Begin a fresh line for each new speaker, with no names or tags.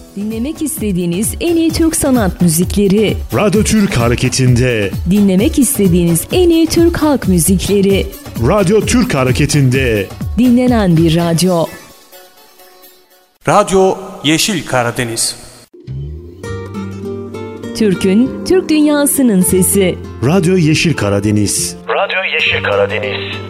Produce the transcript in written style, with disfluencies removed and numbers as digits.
Dinlemek istediğiniz en iyi Türk sanat müzikleri.
Radyo Türk Hareketi'nde.
Dinlemek istediğiniz en iyi Türk halk müzikleri.
Radyo Türk Hareketi'nde.
Dinlenen bir radyo.
Radyo Yeşil Karadeniz.
Türk'ün, Türk dünyasının sesi.
Radyo Yeşil Karadeniz.
Radyo Yeşil Karadeniz.